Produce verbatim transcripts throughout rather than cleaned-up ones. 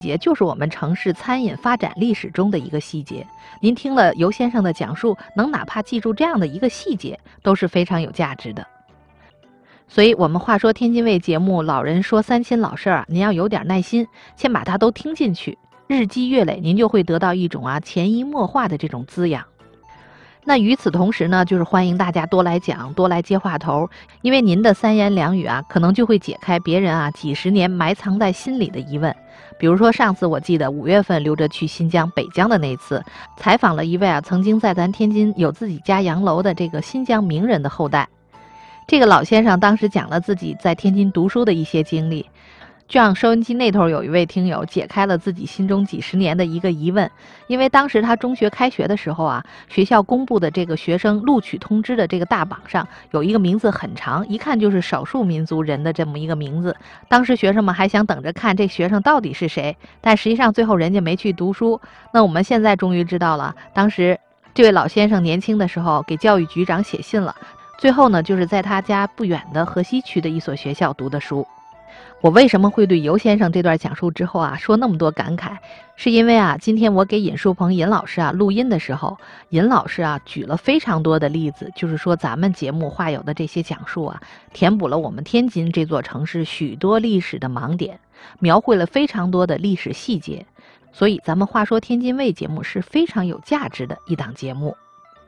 节就是我们城市餐饮发展历史中的一个细节。您听了尤先生的讲述，能哪怕记住这样的一个细节，都是非常有价值的。所以我们话说天津卫节目老人说三亲老事儿啊，您要有点耐心，先把它都听进去，日积月累，您就会得到一种啊潜移默化的这种滋养。那与此同时呢，就是欢迎大家多来讲，多来接话头，因为您的三言两语啊，可能就会解开别人啊几十年埋藏在心里的疑问。比如说上次我记得五月份刘哲去新疆、北疆的那次，采访了一位啊曾经在咱天津有自己家洋楼的这个新疆名人的后代。这个老先生当时讲了自己在天津读书的一些经历，就让收音机那头有一位听友解开了自己心中几十年的一个疑问。因为当时他中学开学的时候啊，学校公布的这个学生录取通知的这个大榜上有一个名字很长，一看就是少数民族人的这么一个名字。当时学生们还想等着看这学生到底是谁，但实际上最后人家没去读书。那我们现在终于知道了，当时这位老先生年轻的时候给教育局长写信了，最后呢就是在他家不远的河西区的一所学校读的书。我为什么会对尤先生这段讲述之后啊说那么多感慨，是因为啊今天我给尹树鹏尹老师啊录音的时候，尹老师啊举了非常多的例子，就是说咱们节目话有的这些讲述啊，填补了我们天津这座城市许多历史的盲点，描绘了非常多的历史细节，所以咱们话说天津卫节目是非常有价值的一档节目。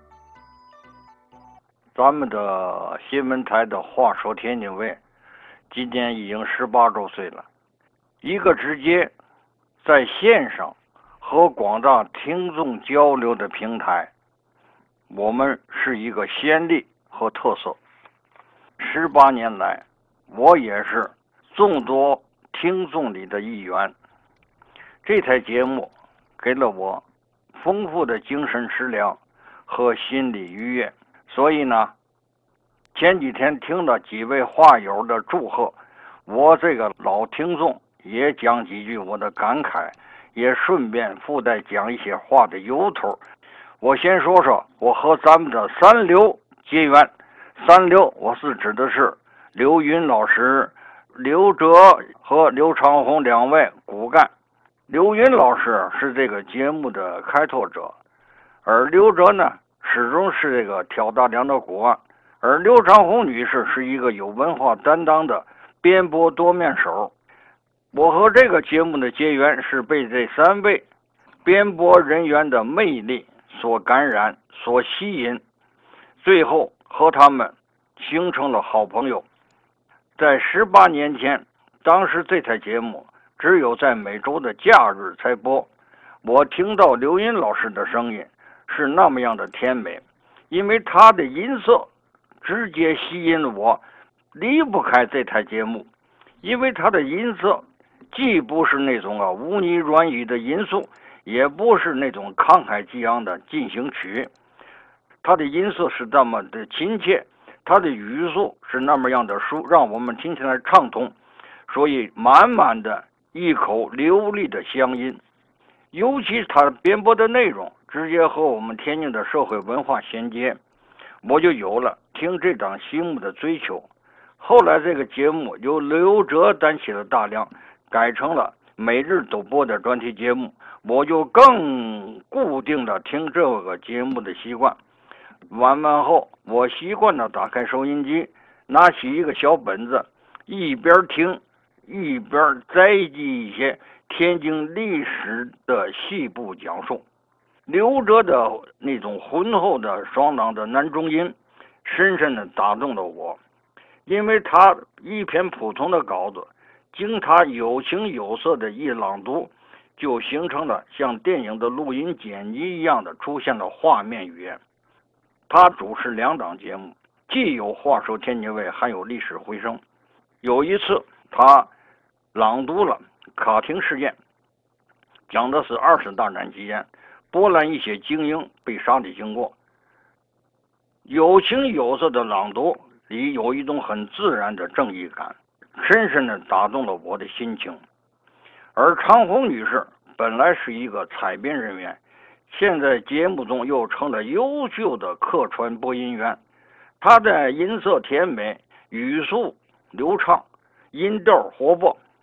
咱们的新闻台的话说天津卫今年已经十八周岁了，一个直接在线上和广大听众交流的平台，我们是一个先例和特色。十八年来，我也是众多听众里的一员。这台节目给了我丰富的精神食粮和心理愉悦，所以呢，前几天听了几位话友的祝贺，我这个老听众也讲几句我的感慨，也顺便附带讲一些话的由头。我先说说我和咱们的三刘结缘。三刘我是指的是刘云老师、刘哲和刘长红两位骨干。刘云老师是这个节目的开拓者，而刘哲呢始终是这个挑大梁的骨干，而刘长红女士是一个有文化担当的编播多面手。我和这个节目的结缘是被这三位编播人员的魅力所感染、所吸引，最后和他们形成了好朋友。在十八年前，当时这台节目只有在每周的假日才播，我听到刘云老师的声音是那么样的甜美，因为他的音色直接吸引我，离不开这台节目。因为他的音色既不是那种啊污泥软语的音素，也不是那种慷慨激昂的进行曲，他的音色是那么的亲切，他的语速是那么样的舒，让我们听起来畅通，所以满满的一口流利的乡音。尤其他编播的内容直接和我们天津的社会文化衔接，我就有了听这档节目的追求。后来这个节目由刘哲担起了大梁，改成了每日都播的专题节目，我就更固定的听这个节目的习惯。晚饭后，我习惯的打开收音机，拿起一个小本子，一边听一边摘记一些天津历史的细部讲述。刘哲的那种浑厚的爽朗的男中音深深的打动了我，因为他一篇普通的稿子经他有情有色的一朗读，就形成了像电影的录音剪辑一样的出现了画面语言。他主持两档节目，既有话说天津卫，还有历史回声。有一次他朗读了卡廷事件，讲的是二次大战期间波兰一些精英被杀的经过。有情有色的朗读里有一种很自然的正义感，深深地打动了我的心情。而长红女士本来是一个采编人员，现在节目中又成了优秀的客串播音员。她的音色甜美，语速流畅，音调活泼，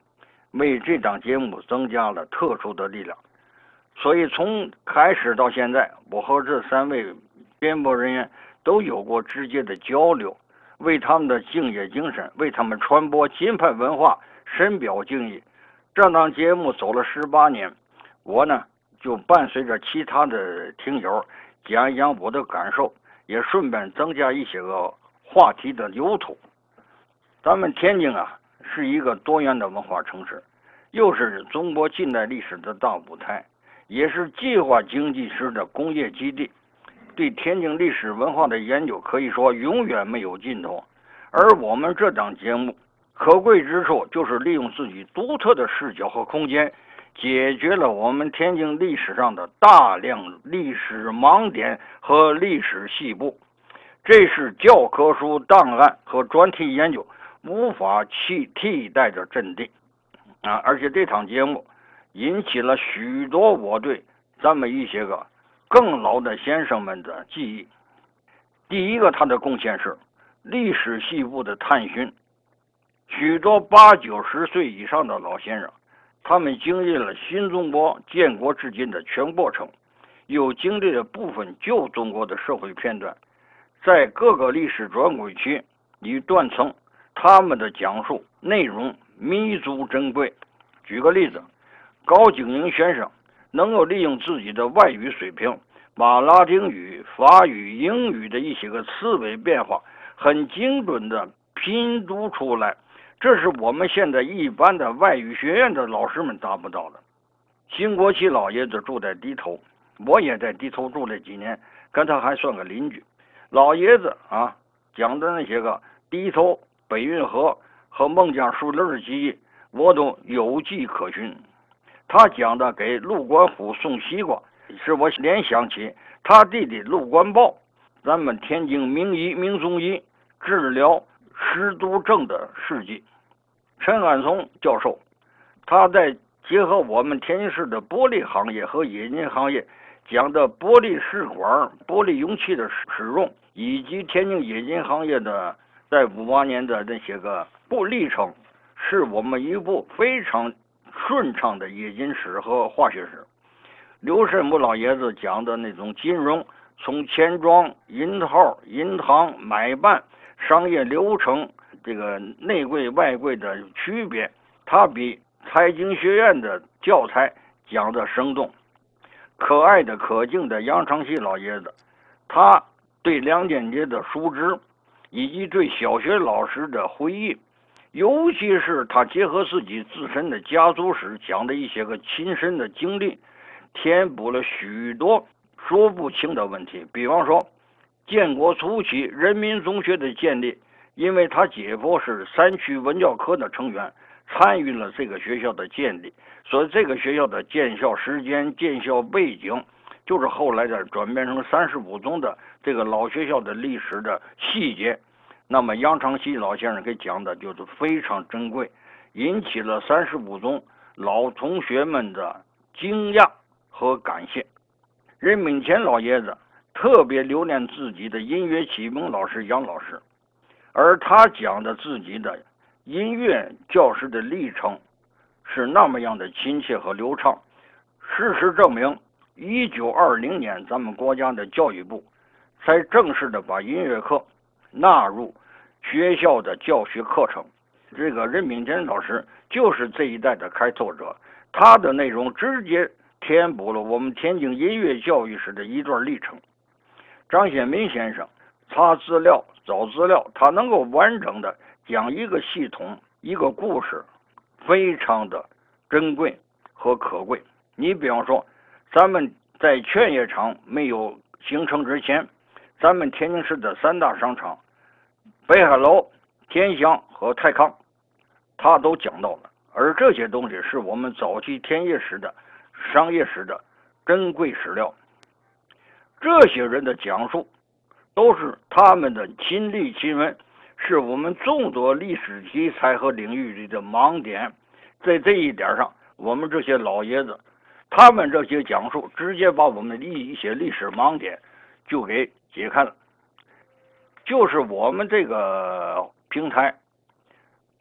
为这档节目增加了特殊的力量。所以从开始到现在，我和这三位编播人员都有过直接的交流，为他们的敬业精神，为他们传播金牌文化深表敬意。这档节目走了十八年，我呢就伴随着其他的听友讲一讲我的感受，也顺便增加一些个话题的由头。咱们天津啊是一个多元的文化城市，又是中国近代历史的大舞台，也是计划经济时的工业基地。对天津历史文化的研究可以说永远没有尽头。而我们这档节目可贵之处就是利用自己独特的视角和空间，解决了我们天津历史上的大量历史盲点和历史细部，这是教科书档案和专题研究无法替替代的阵地啊！而且这场节目引起了许多我对咱们一些个更老的先生们的记忆。第一个，他的贡献是历史细部的探寻。许多八九十岁以上的老先生，他们经历了新中国建国至今的全过程，又经历了部分旧中国的社会片段，在各个历史转轨区与断层，他们的讲述内容弥足珍贵。举个例子，高景英先生能够利用自己的外语水平，把拉丁语、法语、英语的一些个词尾变化很精准的拼读出来，这是我们现在一般的外语学院的老师们达不到的。辛国琦老爷子住在地头，我也在地头住了几年，跟他还算个邻居。老爷子啊讲的那些个地头、北运河和孟姜树林的记忆，我都有迹可循。他讲的给陆观虎送西瓜，使我联想起他弟弟陆观豹，咱们天津名医名中医治疗湿毒症的事迹。陈安松教授，他在结合我们天津市的玻璃行业和冶金行业，讲的玻璃试管、玻璃容器的使用，以及天津冶金行业的在五八年的那些个不历程，是我们一部非常顺畅的冶金史和化学史。刘慎武老爷子讲的那种金融，从钱庄、银号、银行、买办、商业流程，这个内柜外柜的区别，他比财经学院的教材讲的生动。可爱的可敬的杨长熙老爷子，他对梁建杰的熟知，以及对小学老师的回忆，尤其是他结合自己自身的家族史讲的一些个亲身的经历，填补了许多说不清的问题。比方说建国初期人民中学的建立，因为他姐夫是三区文教科的成员，参与了这个学校的建立，所以这个学校的建校时间、建校背景，就是后来的转变成三十五中的这个老学校的历史的细节。那么杨长熙老先生给讲的就是非常珍贵，引起了三十五中老同学们的惊讶和感谢。任敏乾老爷子特别留恋自己的音乐启蒙老师杨老师，而他讲的自己的音乐教师的历程是那么样的亲切和流畅。事实证明，一九二零年咱们国家的教育部才正式的把音乐课纳入学校的教学课程。这个任敏乾老师就是这一代的开拓者，他的内容直接填补了我们天津音乐教育史的一段历程。张显民先生查资料找资料，他能够完整的讲一个系统一个故事，非常的珍贵和可贵。你比方说，咱们在劝业场没有形成之前，咱们天津市的三大商场北海楼、天祥和泰康，他都讲到了。而这些东西是我们早期田业史的商业史的珍贵史料。这些人的讲述都是他们的亲历亲闻，是我们众多历史题材和领域里的盲点。在这一点上，我们这些老爷子，他们这些讲述直接把我们的一些历史盲点就给解开了。就是我们这个平台，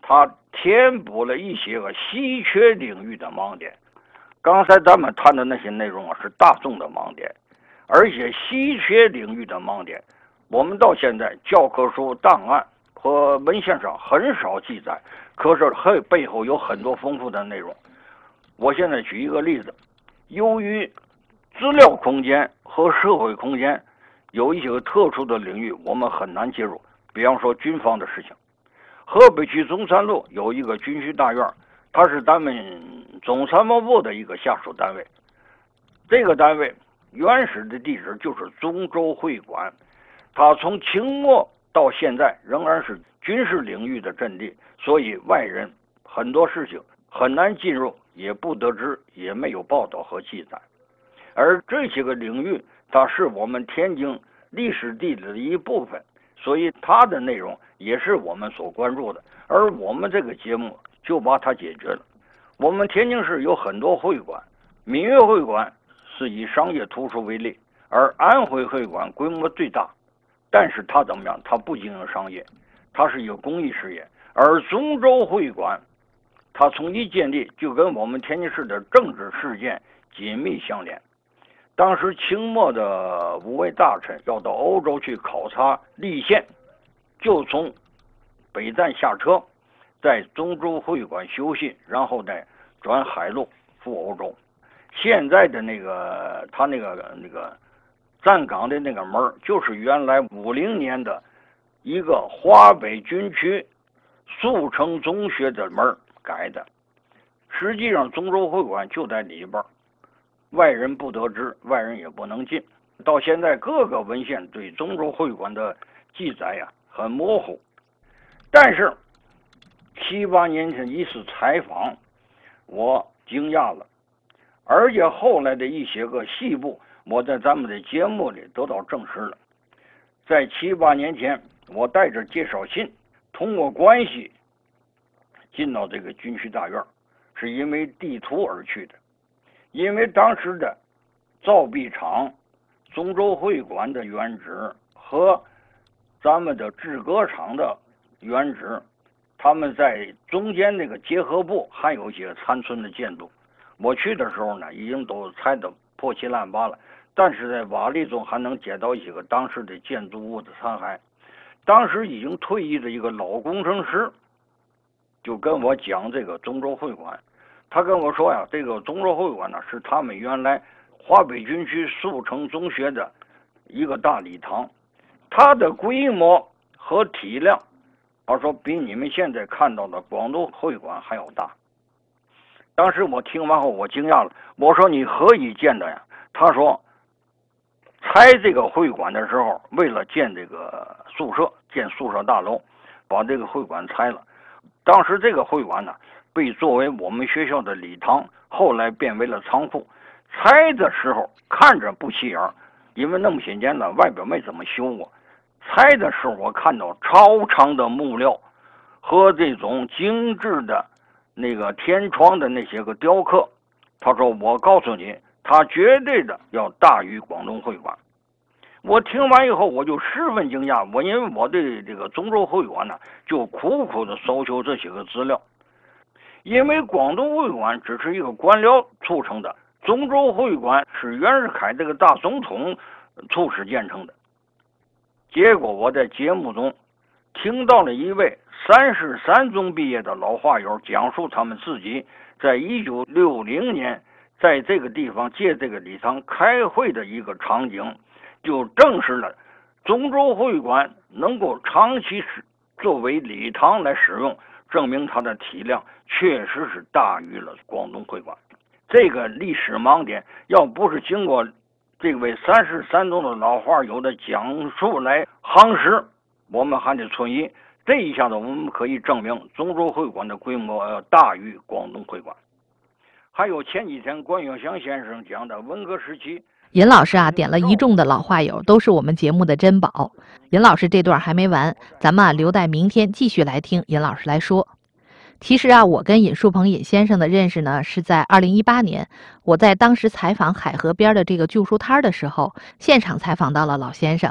它填补了一些个稀缺领域的盲点。刚才咱们谈的那些内容啊，是大众的盲点，而且稀缺领域的盲点，我们到现在教科书、档案和文献上很少记载，可是还背后有很多丰富的内容。我现在举一个例子，由于资料空间和社会空间有一些个特殊的领域，我们很难介入。比方说军方的事情，河北区中山路有一个军需大院，它是咱们总参谋部的一个下属单位。这个单位原始的地址就是中州会馆，它从清末到现在仍然是军事领域的阵地，所以外人很多事情很难进入，也不得知，也没有报道和记载。而这些个领域，它是我们天津历史地理的一部分，所以它的内容也是我们所关注的。而我们这个节目就把它解决了。我们天津市有很多会馆，闽粤会馆是以商业突出为例，而安徽会馆规模最大，但是它怎么样？它不经营商业，它是一个公益事业。而中州会馆，它从一建立就跟我们天津市的政治事件紧密相连。当时清末的五位大臣要到欧洲去考察立宪，就从北站下车，在中州会馆休息，然后再转海路赴欧洲。现在的那个他那个那个站岗的那个门，就是原来五零年的一个华北军区速成中学的门改的。实际上中州会馆就在里边，外人不得知，外人也不能进。到现在各个文献对中州会馆的记载呀、啊、很模糊，但是七八年前一次采访，我惊讶了，而且后来的一些个细部，我在咱们的节目里得到证实了。在七八年前，我带着介绍信，通过关系进到这个军区大院，是因为地图而去的。因为当时的造币厂、中州会馆的原址和咱们的制革厂的原址，他们在中间那个结合部还有一些残存的建筑。我去的时候呢，已经都拆得破七烂八了，但是在瓦砾中还能捡到一些个当时的建筑物的残骸。当时已经退役的一个老工程师就跟我讲这个中州会馆，他跟我说呀，这个中州会馆呢是他们原来华北军区速成中学的一个大礼堂，它的规模和体量，他说比你们现在看到的广东会馆还要大。当时我听完后我惊讶了，我说你何以见的呀？他说拆这个会馆的时候，为了建这个宿舍，建宿舍大楼，把这个会馆拆了。当时这个会馆呢被作为我们学校的礼堂，后来变为了仓库。拆的时候看着不起眼，因为那么些年了，外表没怎么修过。拆的时候我看到超长的木料和这种精致的那个天窗的那些个雕刻，他说我告诉你，它绝对的要大于广东会馆。我听完以后我就十分惊讶，我因为我对这个中州会馆呢就苦苦的搜求这些个资料，因为广东会馆只是一个官僚促成的，中州会馆是袁世凯这个大总统促使建成的。结果我在节目中听到了一位三十三中毕业的老画友讲述他们自己在一九六零年在这个地方借这个礼堂开会的一个场景，就证实了中州会馆能够长期使作为礼堂来使用，证明它的体量确实是大于了广东会馆。这个历史盲点要不是经过这位三十三中的老画友的讲述来夯实，我们还得存疑。这一下子我们可以证明中州会馆的规模要大于广东会馆。还有前几天关永祥先生讲的文革时期， 尹老师啊点了一众的老画友，都是我们节目的珍宝。尹老师这段还没完，咱们啊留待明天继续来听尹老师来说。其实啊，我跟尹树鹏尹先生的认识呢，是在二零一八年，我在当时采访海河边的这个旧书摊的时候，现场采访到了老先生。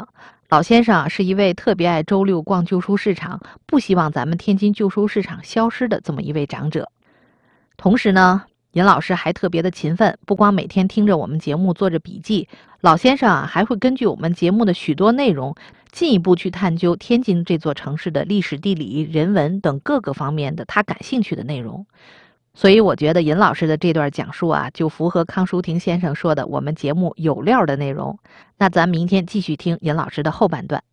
老先生啊是一位特别爱周六逛旧书市场，不希望咱们天津旧书市场消失的这么一位长者。同时呢，尹老师还特别的勤奋，不光每天听着我们节目做着笔记，老先生啊还会根据我们节目的许多内容，进一步去探究天津这座城市的历史、地理、人文等各个方面的他感兴趣的内容。所以我觉得尹老师的这段讲述啊，就符合康淑婷先生说的我们节目有料的内容。那咱明天继续听尹老师的后半段。